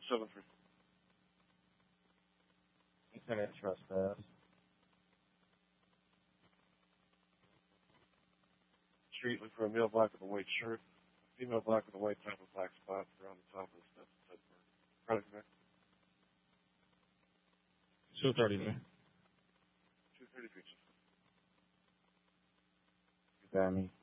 273. Internet trespass. Street, look for a male black with a white shirt. Female black with a white top with black spots around the top of the steps. Product there. 230, man. 230 features. You got me.